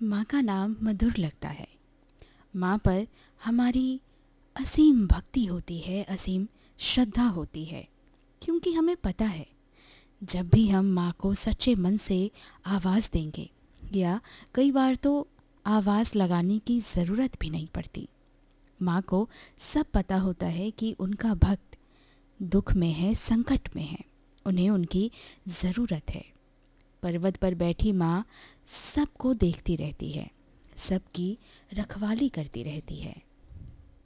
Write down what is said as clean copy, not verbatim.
माँ का नाम मधुर लगता है। माँ पर हमारी असीम भक्ति होती है, असीम श्रद्धा होती है, क्योंकि हमें पता है जब भी हम माँ को सच्चे मन से आवाज़ देंगे, या कई बार तो आवाज़ लगाने की ज़रूरत भी नहीं पड़ती। माँ को सब पता होता है कि उनका भक्त दुख में है, संकट में है, उन्हें उनकी ज़रूरत है। पर्वत पर बैठी माँ सबको देखती रहती है, सबकी रखवाली करती रहती है।